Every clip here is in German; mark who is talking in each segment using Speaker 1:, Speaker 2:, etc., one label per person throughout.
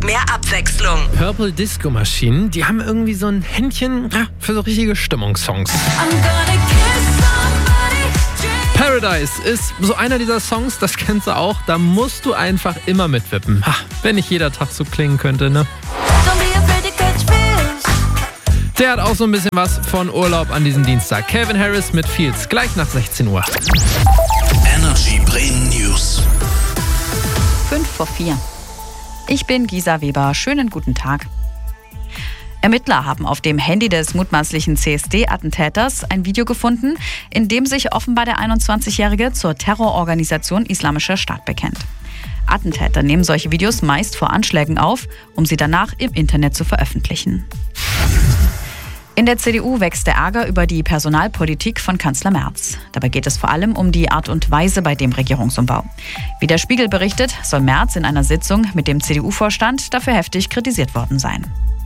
Speaker 1: mehr Abwechslung.
Speaker 2: Purple Disco Machine, die haben irgendwie so ein Händchen für so richtige Stimmungssongs. Paradise ist so einer dieser Songs, das kennst du auch, da musst du einfach immer mitwippen. Wenn nicht jeder Tag so klingen könnte, ne? Der hat auch so ein bisschen was von Urlaub an diesem Dienstag. Calvin Harris mit Fields, gleich nach 16 Uhr.
Speaker 3: Energy Bremen News.
Speaker 4: 5:04. Ich bin Gisa Weber. Schönen guten Tag. Ermittler haben auf dem Handy des mutmaßlichen CSD-Attentäters ein Video gefunden, in dem sich offenbar der 21-Jährige zur Terrororganisation Islamischer Staat bekennt. Attentäter nehmen solche Videos meist vor Anschlägen auf, um sie danach im Internet zu veröffentlichen. In der CDU wächst der Ärger über die Personalpolitik von Kanzler Merz. Dabei geht es vor allem um die Art und Weise bei dem Regierungsumbau. Wie der Spiegel berichtet, soll Merz in einer Sitzung mit dem CDU-Vorstand dafür heftig kritisiert worden sein.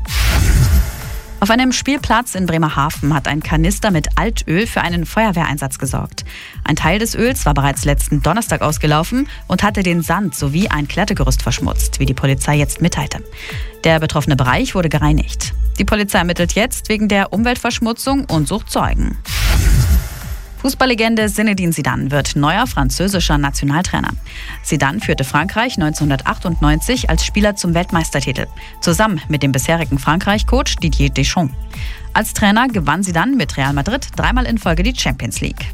Speaker 4: Auf einem Spielplatz in Bremerhaven hat ein Kanister mit Altöl für einen Feuerwehreinsatz gesorgt. Ein Teil des Öls war bereits letzten Donnerstag ausgelaufen und hatte den Sand sowie ein Klettergerüst verschmutzt, wie die Polizei jetzt mitteilte. Der betroffene Bereich wurde gereinigt. Die Polizei ermittelt jetzt wegen der Umweltverschmutzung und sucht Zeugen. Fußballlegende Zinedine Zidane wird neuer französischer Nationaltrainer. Zidane führte Frankreich 1998 als Spieler zum Weltmeistertitel, zusammen mit dem bisherigen Frankreich-Coach Didier Deschamps. Als Trainer gewann Zidane mit Real Madrid dreimal in Folge die Champions League.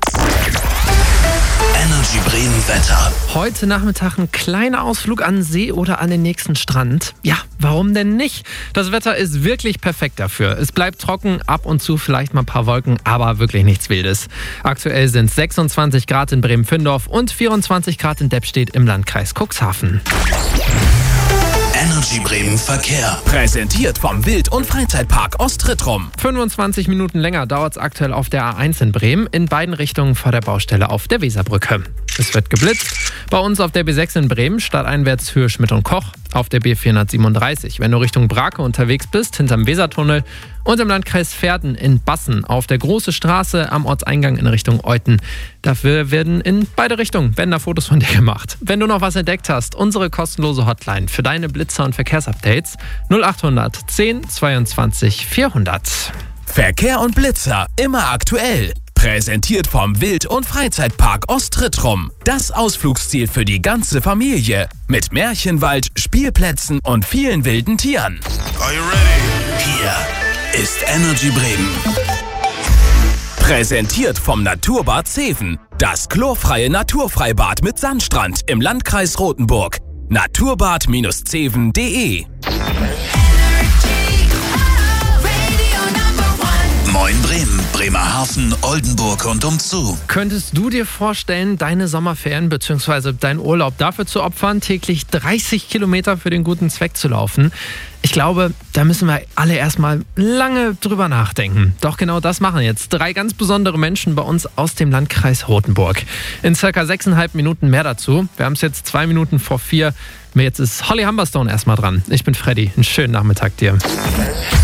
Speaker 3: Energy Bremen Wetter.
Speaker 2: Heute Nachmittag ein kleiner Ausflug an den See oder an den nächsten Strand. Ja, warum denn nicht? Das Wetter ist wirklich perfekt dafür. Es bleibt trocken, ab und zu vielleicht mal ein paar Wolken, aber wirklich nichts Wildes. Aktuell sind es 26 Grad in Bremen-Findorf und 24 Grad in Deppstedt im Landkreis Cuxhaven.
Speaker 3: Energy Bremen Verkehr.
Speaker 5: Präsentiert vom Wild- und Freizeitpark Ostrittrum.
Speaker 2: 25 Minuten länger dauert es aktuell auf der A1 in Bremen, in beiden Richtungen vor der Baustelle auf der Weserbrücke. Es wird geblitzt. Bei uns auf der B6 in Bremen, stadteinwärts Höhe Schmidt und Koch. Auf der B437, wenn du Richtung Brake unterwegs bist, hinterm Wesertunnel. Und im Landkreis Verden in Bassen auf der Große Straße am Ortseingang in Richtung Euthen. Dafür werden in beide Richtungen da Fotos von dir gemacht. Wenn du noch was entdeckt hast, unsere kostenlose Hotline für deine Blitzer- und Verkehrsupdates 0800 10 22 400.
Speaker 5: Verkehr und Blitzer immer aktuell. Präsentiert vom Wild- und Freizeitpark Ostrittrum. Das Ausflugsziel für die ganze Familie. Mit Märchenwald, Spielplätzen und vielen wilden Tieren.
Speaker 3: Are you ready? Hier ist Energy Bremen.
Speaker 5: Präsentiert vom Naturbad Zeven. Das chlorfreie Naturfreibad mit Sandstrand im Landkreis Rothenburg. naturbad-zeven.de.
Speaker 3: Moin Bremen, Bremerhaven, Oldenburg und umzu.
Speaker 2: Könntest du dir vorstellen, deine Sommerferien bzw. deinen Urlaub dafür zu opfern, täglich 30 Kilometer für den guten Zweck zu laufen? Ich glaube, da müssen wir alle erstmal lange drüber nachdenken. Doch genau das machen jetzt 3 ganz besondere Menschen bei uns aus dem Landkreis Rothenburg. In circa 6,5 Minuten mehr dazu. Wir haben es jetzt 2 Minuten vor 4. Jetzt ist Holly Humberstone erstmal dran. Ich bin Freddy. Einen schönen Nachmittag dir.